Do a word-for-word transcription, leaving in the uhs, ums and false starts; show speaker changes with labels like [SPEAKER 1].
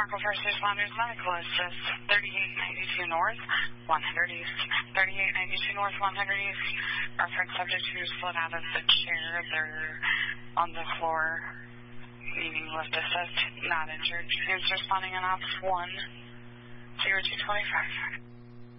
[SPEAKER 1] Marco First Responders Medical Assist, thirty-eight ninety-two North, one hundred East. thirty-eight ninety-two North, one hundred East. Reference subject who slid out of the chair. They're on the floor, needing lift assist, not injured. Is responding on ops one, zero two twenty-five.